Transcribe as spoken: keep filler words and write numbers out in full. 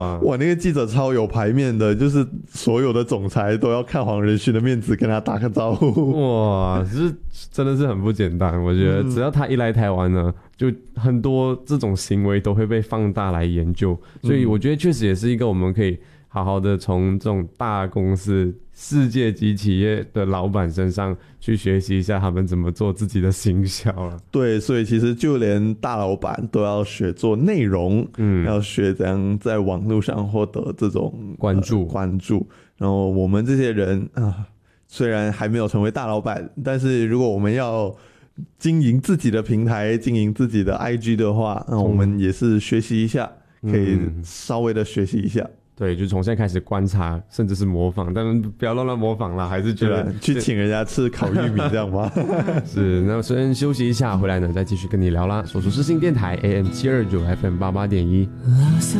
哇，那个记者超有排面的，就是所有的总裁都要看黄仁勋的面子跟他打个招呼。 哇，就是真的是很不简单。我觉得只要他一来台湾呢，就很多这种行为都会被放大来研究，所以我觉得确实也是一个我们可以好好的从这种大公司、世界级企业的老板身上去学习一下他们怎么做自己的行销了。 对，所以其实就连大老板都要学做内容，嗯，要学怎样在网络上获得这种关注、 呃、关注。然后我们这些人啊，虽然还没有成为大老板，但是如果我们要经营自己的平台、经营自己的 I G 的话，那我们也是学习一下，可以稍微的学习一下。 对，就从现在开始观察，甚至是模仿，但不要乱乱模仿啦，还是觉得去请人家吃烤玉米这样吗？ 是，那先休息一下，回来呢再继续跟你聊啦。说出世新电台 A M 七二九 F M 八八点一。